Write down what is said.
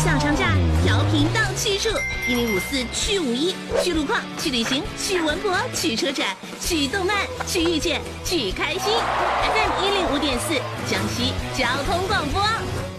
小长假调频到去处，1054去51，去路况，去旅行，去文博，去车展，去动漫，去遇见，去开心。FM105.4，江西交通广播。